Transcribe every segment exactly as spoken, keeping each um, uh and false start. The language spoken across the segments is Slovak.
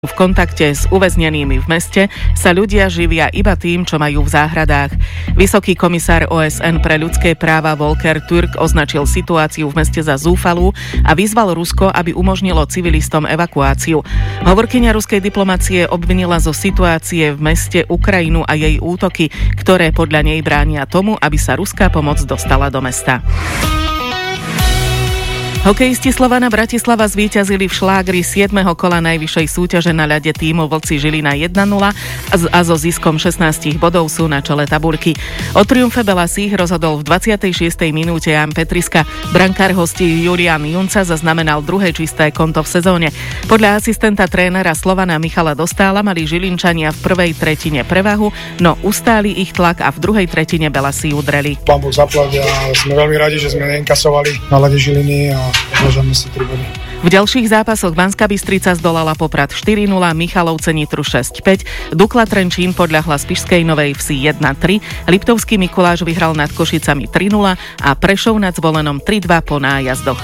V kontakte s uväznenými v meste sa ľudia živia iba tým, čo majú v záhradách. Vysoký komisár ó es en pre ľudské práva Volker Türk označil situáciu v meste za zúfalú a vyzval Rusko, aby umožnilo civilistom evakuáciu. Hovorkyňa ruskej diplomacie obvinila zo situácie v meste Ukrajinu a jej útoky, ktoré podľa nej bránia tomu, aby sa ruská pomoc dostala do mesta. Hokejisti Slovana Bratislava zvíťazili v šlágri siedmeho kola najvyššej súťaže na ľade tímu Vlci Žilina jeden nula a so ziskom šestnásť bodov sú na čele tabuľky. O triumfe Belasích rozhodol v dvadsiatej šiestej minúte Jan Petriska. Brankár hostí Julian Junca zaznamenal druhé čisté konto v sezóne. Podľa asistenta trénera Slovana Michala Dostála mali Žilinčania v prvej tretine prevahu, no ustáli ich tlak a v druhej tretine Belasí udreli. Pán Boh zaplať a sme veľmi radi, že sme neinkasovali na ľade Žiliny a môžeme si tri body. V ďalších zápasoch Banská Bystrica zdolala Poprad štyri nula, Michalovce Nitru šesť päť, Dukla Trenčín podľahla Spišskej Novej Vsi jeden tri, Liptovský Mikuláš vyhral nad Košicami tri nula a Prešov nad Zvolenom tri dva po nájazdoch.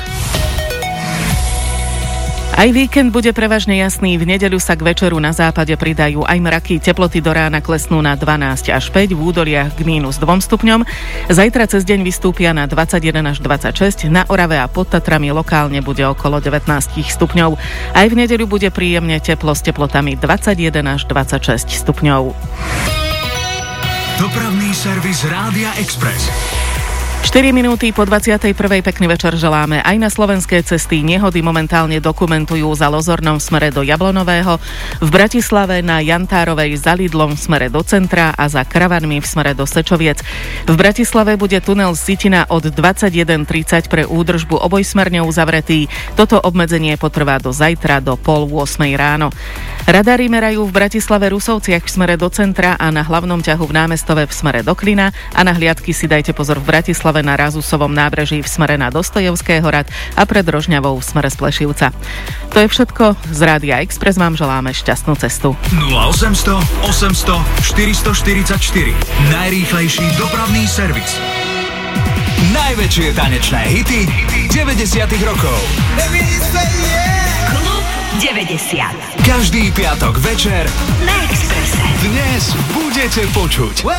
Aj víkend bude prevažne jasný, v nedeľu sa k večeru na západe pridajú aj mraky, teploty do rána klesnú na dvanásť až päť, v údoliach k mínus dva stupňom. Zajtra cez deň vystúpia na dvadsaťjeden až dvadsaťšesť, na Orave a pod Tatrami lokálne bude okolo devätnásť stupňov. Aj v nedeľu bude príjemne teplo s teplotami dvadsaťjeden až dvadsaťšesť stupňov. Dopravný servis Rádia Express. štyri minúty po dvadsiatej prvej pekný večer želáme. Aj na slovenské cesty nehody momentálne dokumentujú za Lozornom v smere do Jablonového, v Bratislave na Jantárovej za Lidlom v smere do centra a za Kravanmi v smere do Sečoviec. V Bratislave bude tunel Sitina od dvadsaťjeden tridsať pre údržbu obojsmerne uzavretý. Toto obmedzenie potrvá do zajtra do pol ôsmej ráno. Radary merajú v Bratislave Rusovciach v smere do centra a na hlavnom ťahu v Námestove v smere do Klina a na hliadky si dajte pozor v Bratislave na Razusovom nábreží v smere na Dostojevského hrad a pred Rožňavou v smere z Plešivca. To je všetko. Z Rádia Express vám želáme šťastnú cestu. nula osemsto osemsto štyristoštyridsaťštyri. Najrýchlejší dopravný servis. Najväčšie tanečné hity deväťdesiatych rokov. Klub deväťdesiat. Každý piatok večer Na Expresse. dnes budete počuť